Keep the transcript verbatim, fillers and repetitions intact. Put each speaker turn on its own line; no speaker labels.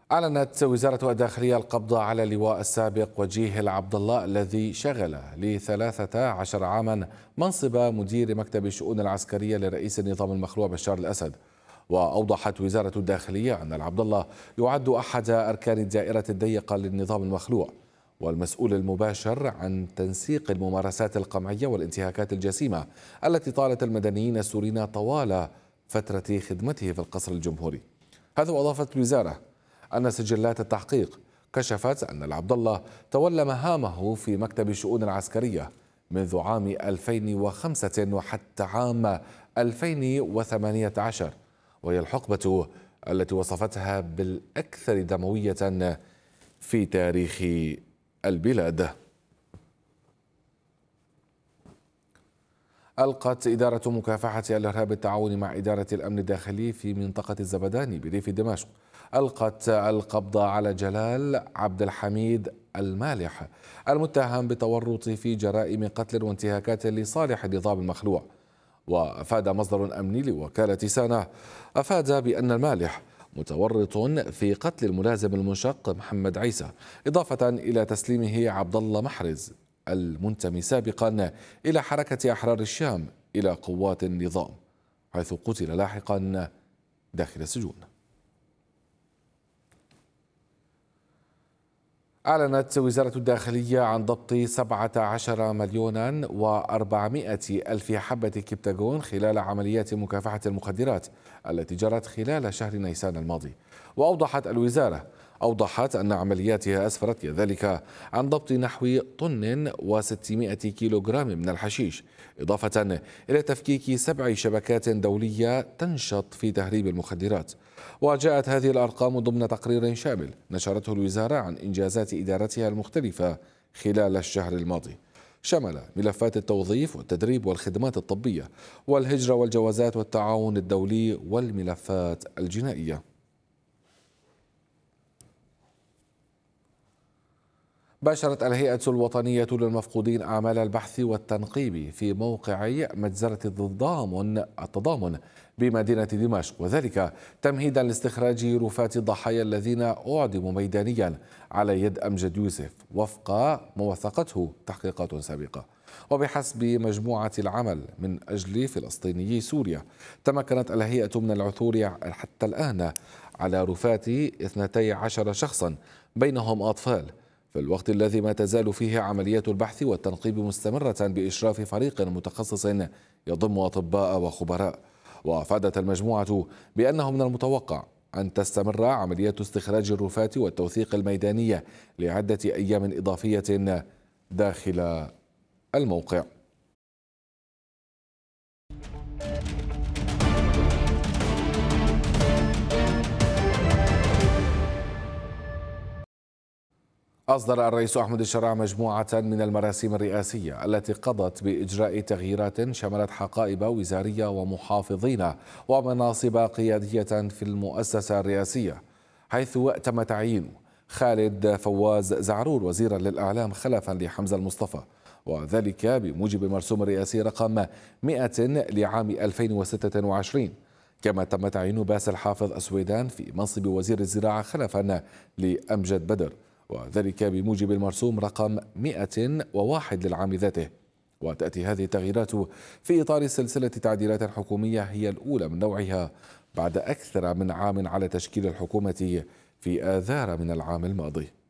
أعلنت وزارة الداخلية القبض على اللواء السابق وجيه العبد الله الذي شغل لثلاثة عشر عاما منصب مدير مكتب الشؤون العسكرية لرئيس النظام المخلوع بشار الأسد. وأوضحت وزارة الداخلية أن العبد الله يعد أحد أركان الدائرة الضيقة للنظام المخلوع، والمسؤول المباشر عن تنسيق الممارسات القمعية والانتهاكات الجسيمة التي طالت المدنيين السوريين طوال فترة خدمته في القصر الجمهوري. هذا وأضافت الوزارة أن سجلات التحقيق كشفت أن العبد الله تولى مهامه في مكتب الشؤون العسكرية منذ عام ألفين وخمسة وحتى عام ألفين وثمانية عشر، وهي الحقبة التي وصفتها بالأكثر دموية في تاريخ البلاد. ألقت إدارة مكافحة الإرهاب بالتعاون مع إدارة الأمن الداخلي في منطقة الزبداني بريف دمشق ألقت القبض على جلال عبد الحميد المالح المتهم بالتورط في جرائم قتل وانتهاكات لصالح النظام المخلوع. وأفاد مصدر أمني لوكالة سانة أفاد بأن المالح متورط في قتل الملازم المنشق محمد عيسى، إضافة إلى تسليمه عبد الله محرز المنتمي سابقا إلى حركة أحرار الشام إلى قوات النظام، حيث قتل لاحقا داخل السجون. أعلنت وزارة الداخلية عن ضبط سبعة عشر مليونا وأربعمائة ألف حبة كبتاغون خلال عمليات مكافحة المخدرات التي جرت خلال شهر نيسان الماضي. وأوضحت الوزارة أوضحت أن عملياتها أسفرت كذلك عن ضبط نحو طن وستمائة كيلوغرام من الحشيش، إضافة إلى تفكيك سبع شبكات دولية تنشط في تهريب المخدرات. وجاءت هذه الأرقام ضمن تقرير شامل نشرته الوزارة عن إنجازات إدارتها المختلفة خلال الشهر الماضي، شمل ملفات التوظيف والتدريب والخدمات الطبية والهجرة والجوازات والتعاون الدولي والملفات الجنائية. باشرت الهيئة الوطنية للمفقودين أعمال البحث والتنقيب في موقع مجزرة التضامن التضامن بمدينة دمشق، وذلك تمهيدا لاستخراج رفات الضحايا الذين أعدموا ميدانيا على يد أمجد يوسف وفق ما وثقته تحقيقات سابقة. وبحسب مجموعة العمل من أجل فلسطينيي سوريا، تمكنت الهيئة من العثور حتى الآن على رفات اثنتي عشر شخصا بينهم أطفال، في الوقت الذي ما تزال فيه عمليات البحث والتنقيب مستمرة بإشراف فريق متخصص يضم أطباء وخبراء. وأفادت المجموعة بأنه من المتوقع أن تستمر عمليات استخراج الرفات والتوثيق الميدانية لعدة أيام إضافية داخل الموقع. أصدر الرئيس أحمد الشرع مجموعة من المراسيم الرئاسية التي قضت بإجراء تغييرات شملت حقائب وزارية ومحافظين ومناصب قيادية في المؤسسة الرئاسية، حيث تم تعيين خالد فواز زعرور وزيرا للإعلام خلفا لحمزة المصطفى، وذلك بموجب المرسوم الرئاسي رقم مئة لعام ألفين وستة وعشرين. كما تم تعيين باسل حافظ السويدان في منصب وزير الزراعة خلفا لأمجد بدر، وذلك بموجب المرسوم رقم مئة وواحد للعام ذاته. وتأتي هذه التغييرات في إطار سلسلة تعديلات حكومية هي الأولى من نوعها بعد أكثر من عام على تشكيل الحكومة في آذار من العام الماضي.